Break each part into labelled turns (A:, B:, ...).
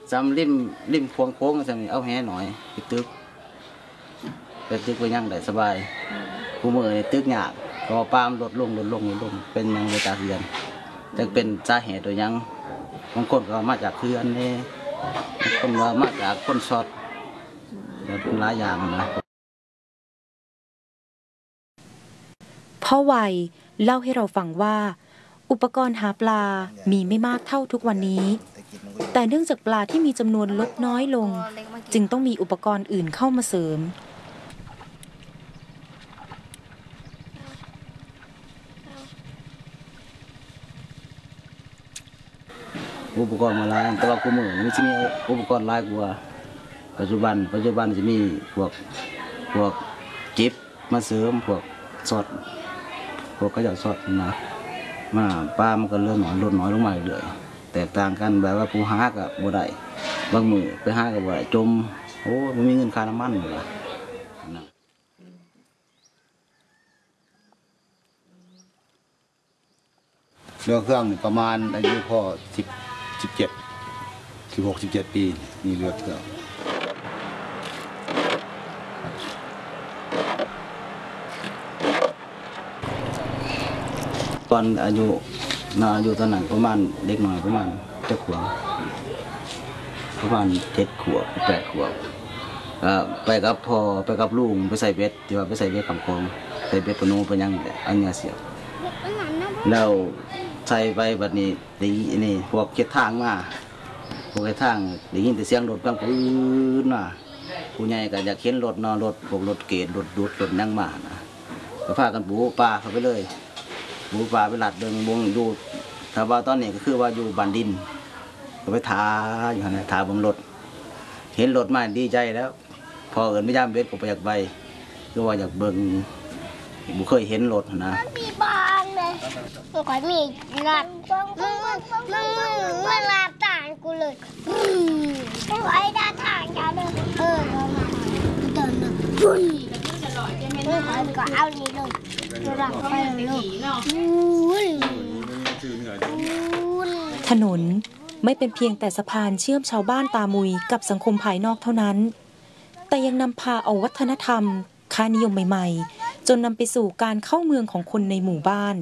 A: จำริมโค้งๆจำนี่เอาแห่หน่อยไปตึกไปยังได้สบายผู้มือในตึกยากก็ปามลดลงเป็นยังไปจากเรือนแต่เป็นสาเหตุโดยยังบางคนก็มาจากเรือนนี่บางคนก็มาจากคนช็อตเป็นหลายอย่างนะ
B: พ่อวัยเล่าให้เราฟังว่าอุปกรณ์หาปลามีไม่มากเท่าทุกวันนี้แต่เนื่องจากปลาที่มีจำนวนลดน้อยลงจึงต้องมีอุปกรณ์อื่นเข้ามาเสริม
A: อุปกรณ์มาหลายแต่ว่าคู่มือมันจะมีอุปกรณ์หลายกว่าปัจจุบันจะมีพวกจิ๊บมาเสริมพวกสอดพวกกระจาสอดนะมาปลามันก็เริ่มลดน้อยลงมาเรื่อยแตกต่างกันแบบว่าผู้หากับบ่ได้บางมือไปหากับบ่ได้จมโอ้ไม่มีเงินค่าน้ำมันเลย
C: เรือเครื่องประมาณอายุพ่อ16-17 ปีมีเรือเครื่อง
A: ตอนอายุตอนนั้นประมาณเด็กหน่อยประมาณ7 ขวบประมาณ7 ขวบ8 ขวบไปกับพ่อไปกับลุงไปใส่เบ็ดที่ว่าไปใส่เบ็ดคำคงใส่เบ็ดปนูไปยังอันเนี้ยเสียบแล้วใส่ไปแบบนี้นี่พวกเก็บทางมาพวกเก็บทางได้ยินแต่เสียงรถกำปืนมาผู้ใหญ่ก็อยากเข็นรถนอนรถพวกรถเกตรถดูดรถนั่งมานะก็พากันปูปลาเข้าไปเลยปูปลาไปหลัดเดินวงดูถ้าว่าตอนนี้ก็คือว่าอยู่บ้านดินก็ไปท้าอยู่นะท้าบนรถเห็นรถมาดีใจแล้วพอเอิญไม่ย่ามเบ็ดก็ไปอยากใบก็ว่าอยากเบิ่งบุเคยเห็นรถนะ
D: มีบ้านเลยมันก็มีหลัดมันลาต่างกูเลยไอ้ด้านทางจะเลยเรามาเดินนะจุ้ยมันก็เอานี่เลยหลับไปเลย
B: ถนนไม่เป็นเพียงแต่สะพานเชื่อมชาวบ้านตามุยกับสังคมภายนอกเท่านั้นแต่ยังนำพาเอาวัฒนธรรมค่านิยมใหม่ๆจนนำไปสู่การเข้าเมืองของคนในหมู่บ้าน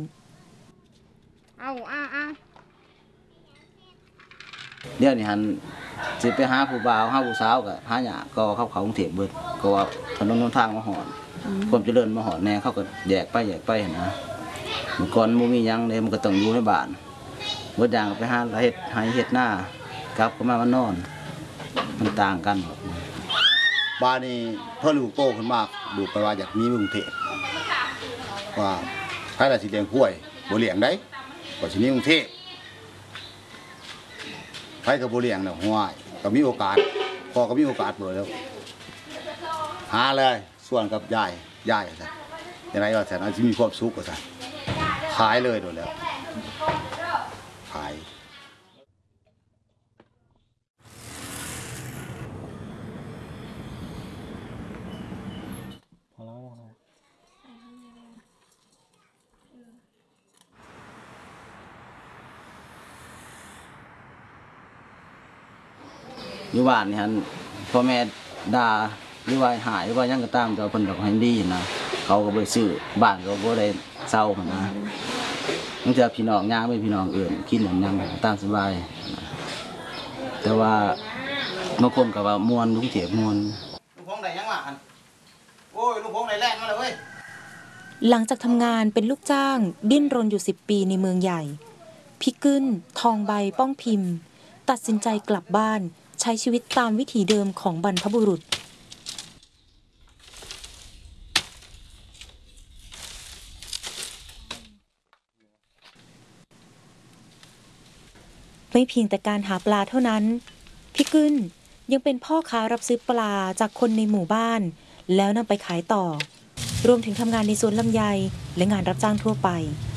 A: เดี๋ยวนี้ฮันสิไปหาผู้บ่าวหาผู้สาวกับหาหยาก็เข้ากรุงเทพเบิดก็ว่าถนนทางมาหอดความเจริญมาหอดแน่เขาก็แยกไปนะเมื่อก่อนมันมียังเลยมันก็ต้องอยู่ในบ้านเมื่ออย่างไปหาเห็ดหน้ากลับก็มานอนมันต่างกัน
C: บ้านนี้เพื่อลูกโตขึ้นมากดูไปว่าอยากมีกรุงเทพว่าใครละสิเลี้ยงกล้วยบ่เลี้ยงได้ก็สิมีกรุงเทพใครก็บ่เลี้ยงน่ะห้วยก็มีโอกาสพอก็มีโอกาสเบิดแล้วหาเลยส่วนกับยายซะยังไงว่าแสนสิมีความสุขว่าซั่นขายเลยโดนแล้วขาย
A: อยู่บ้านนี่ฮันพ่อแม่ด่าหรือว่าหายหรือว่ายังก็ตามแต่เพิ่นก็ให้ดีนะเขาก็บ่ได้ซื้อบ้านก็บ่ได้เซาหั่นนะบางเทื่อพี่น้องย่างไม่พี่น้องเอื่นกินหยังตามสบายแต่ว่าบางคนก็ว่ามวนลุงเจ็บมวนลุงพงได้ยังวะโอ้ยลุงพงได้แรงมาเลยเว้ย
B: หลังจากทำงานเป็นลูกจ้างดิ้นรนอยู่10 ปีในเมืองใหญ่พี่กึ้นทองใบป้องพิมพ์ตัดสินใจกลับบ้านใช้ชีวิตตามวิถีเดิมของบรรพบุรุษไม่เพียงแต่การหาปลาเท่านั้นพี่กึ้นยังเป็นพ่อค้ารับซื้อปลาจากคนในหมู่บ้านแล้วนำไปขายต่อรวมถึงทำงานในสวนลำไยและงานรับจ้างทั่วไป